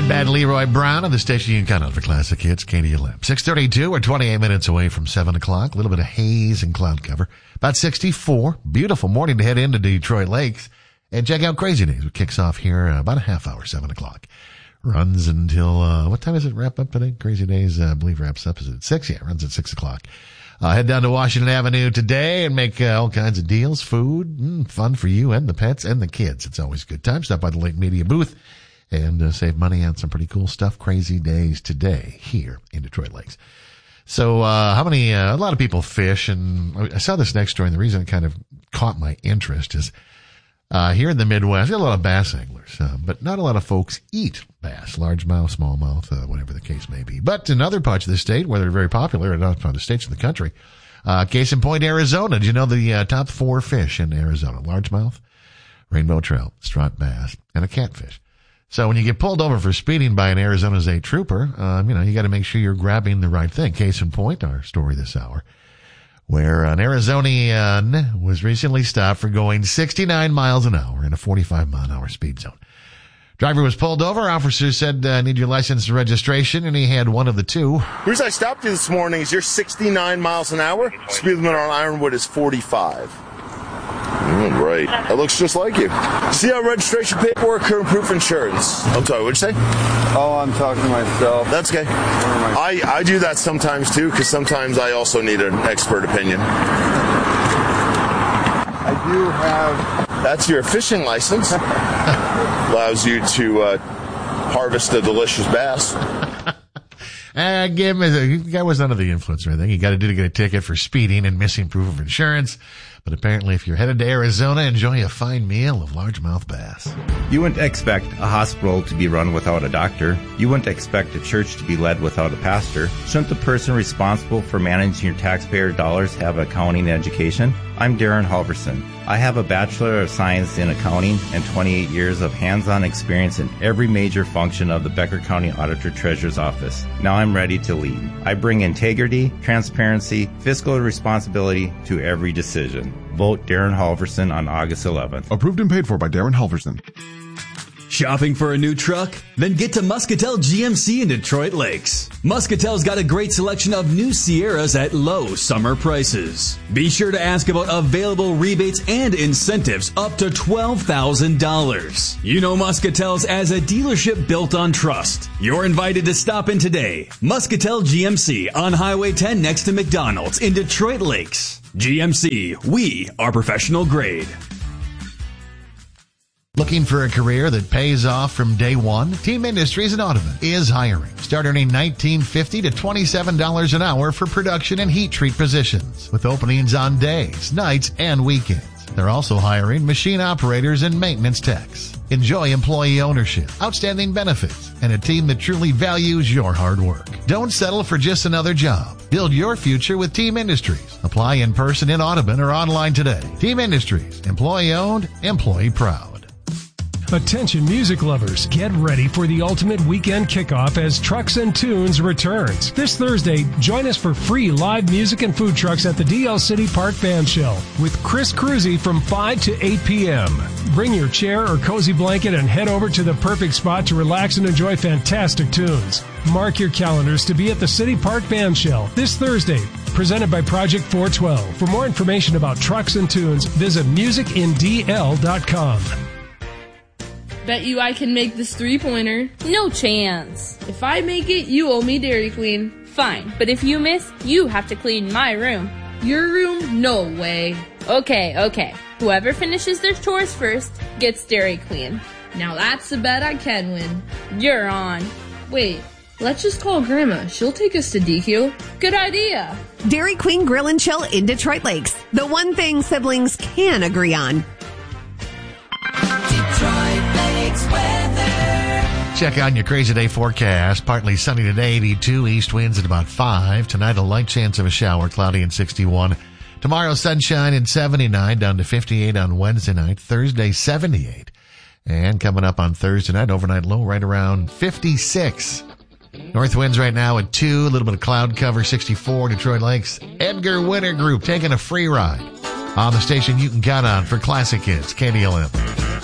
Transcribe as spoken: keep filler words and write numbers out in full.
Bad Bad Leroy Brown on the station you can count on for classic hits, K D L M. six thirty-two, we're twenty-eight minutes away from seven o'clock. A little bit of haze and cloud cover. About sixty-four. Beautiful morning to head into Detroit Lakes and check out Crazy Days. It kicks off here uh, about a half hour, seven o'clock. Runs until, uh, what time does it wrap up today? Crazy Days, uh, I believe wraps up. Is it six? Yeah, it runs at six o'clock. Uh, head down to Washington Avenue today and make uh, all kinds of deals, food, mm, fun for you and the pets and the kids. It's always a good time. Stop by the Lake Media booth and uh, save money on some pretty cool stuff. Crazy Days today here in Detroit Lakes. So, uh, how many, uh, a lot of people fish, and I saw this next story, and the reason it kind of caught my interest is, uh, here in the Midwest, we have a lot of bass anglers, uh, but not a lot of folks eat bass, largemouth, smallmouth, uh, whatever the case may be. But in other parts of the state, where they're very popular, and other states in the country, uh, case in point, Arizona. Do you know the uh, top four fish in Arizona? Largemouth, rainbow trout, striped bass, and a catfish. So when you get pulled over for speeding by an Arizona state trooper, um, you know, you got to make sure you're grabbing the right thing. Case in point, our story this hour, where an Arizonian was recently stopped for going sixty-nine miles an hour in a forty-five mile an hour speed zone. Driver was pulled over. Officer said, uh, need your license and registration, and he had one of the two. The reason I stopped you this morning is you're sixty-nine miles an hour. Speed limit on Ironwood is forty-five. Mm, right. That looks just like you. See our registration paperwork, current proof insurance. I'm sorry, what'd you say? Oh, I'm talking to myself. That's okay. I, I do that sometimes, too, because sometimes I also need an expert opinion. I do have... That's your fishing license. Allows you to uh, harvest a delicious bass. Uh, give him a, the guy was under the influence or anything. He got to do to get a ticket for speeding and missing proof of insurance. But apparently, if you're headed to Arizona, enjoy a fine meal of largemouth bass. You wouldn't expect a hospital to be run without a doctor. You wouldn't expect a church to be led without a pastor. Shouldn't the person responsible for managing your taxpayer dollars have accounting education? I'm Darren Halverson. I have a Bachelor of Science in Accounting and twenty-eight years of hands-on experience in every major function of the Becker County Auditor Treasurer's Office. Now I'm ready to lead. I bring integrity, transparency, fiscal responsibility to every decision. Vote Darren Halverson on August eleventh. Approved and paid for by Darren Halverson. Shopping for a new truck? Then get to Muscatel G M C in Detroit Lakes. Muscatel's got a great selection of new Sierras at low summer prices. Be sure to ask about available rebates and incentives up to twelve thousand dollars. You know Muscatel's as a dealership built on trust. You're invited to stop in today. Muscatel G M C on Highway ten next to McDonald's in Detroit Lakes. G M C, we are professional grade. Looking for a career that pays off from day one? Team Industries in Audubon is hiring. Start earning nineteen fifty to twenty-seven dollars an hour for production and heat treat positions, with openings on days, nights, and weekends. They're also hiring machine operators and maintenance techs. Enjoy employee ownership, outstanding benefits, and a team that truly values your hard work. Don't settle for just another job. Build your future with Team Industries. Apply in person in Audubon or online today. Team Industries, employee owned, employee proud. Attention music lovers, get ready for the ultimate weekend kickoff as Trucks and Tunes returns. This Thursday, join us for free live music and food trucks at the D L City Park Band Shell with Chris Cruzy from five to eight p.m. Bring your chair or cozy blanket and head over to the perfect spot to relax and enjoy fantastic tunes. Mark your calendars to be at the City Park Band Shell this Thursday, presented by Project four twelve. For more information about Trucks and Tunes, visit music in d l dot com. Bet you I can make this three-pointer. No chance. If I make it, you owe me Dairy Queen. Fine, but if you miss, you have to clean my room. Your room? No way. Okay, okay. Whoever finishes their chores first gets Dairy Queen. Now that's a bet I can win. You're on. Wait, let's just call Grandma. She'll take us to D Q. Good idea. Dairy Queen Grill and Chill in Detroit Lakes. The one thing siblings can agree on. Check on your Crazy Day forecast. Partly sunny today, eighty-two. East winds at about five. Tonight, a light chance of a shower, cloudy and sixty-one. Tomorrow, sunshine and seventy-nine, down to fifty-eight on Wednesday night. Thursday, seventy-eight. And coming up on Thursday night, overnight low right around fifty-six. North winds right now at two. A little bit of cloud cover, sixty-four. Detroit Lakes. Edgar Winter Group taking a free ride on the station you can count on for classic hits, K D L M.